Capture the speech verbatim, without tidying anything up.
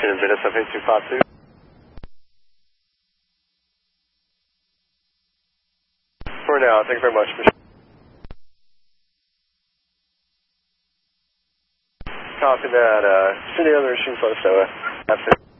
Machine Venice F eight two five two. For now, thank you very much. Copy that. Uh, send the other machines, let us know. That's it.